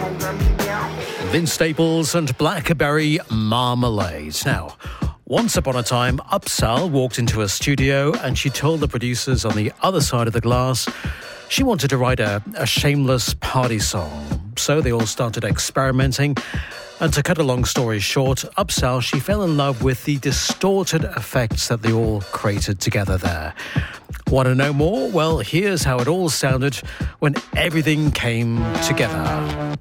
Vince Staples and Blackberry Marmalade. Now, once upon a time, Upsal walked into a studio and she told the producers on the other side of the glass she wanted to write a shameless party song. So they all started experimenting. And to cut a long story short, Upsal, she fell in love with the distorted effects that they all created together there. Want to know more? Well, here's how it all sounded when everything came together.